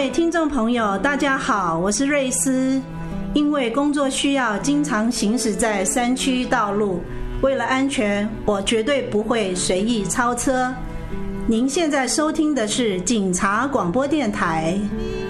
位听众朋友大家好，我是瑞斯。因为工作需要经常行驶在山区道路，为了安全，我绝对不会随意超车。您现在收听的是警察广播电台。